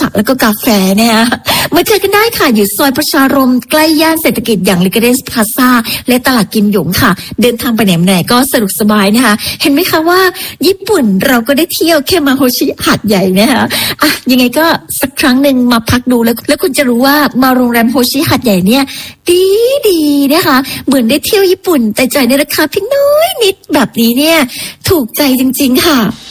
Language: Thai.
แล้วก็กาแฟนะคะมาเจอกันได้ค่ะอยู่ซอยประชารมใกล้ย่านเศรษฐกิจอย่างลิเกเดสพลาซ่าและตลาดกิมหยงค่ะเดินทางไปไหนก็สะดวกสบายนะคะเห็นไหมคะว่าญี่ปุ่นเราก็ได้เที่ยวแค่มาโฮชิหาดใหญ่นะคะยังไงก็สักครั้งหนึ่งมาพักดูแล้วคุณจะรู้ว่ามาโรงแรมโฮชิหาดใหญ่เนี่ยดีนะคะเหมือนได้เที่ยวญี่ปุ่นแต่จ่ายในราคาเพียงน้อยนิดแบบนี้เนี่ยถูกใจจริงๆค่ะ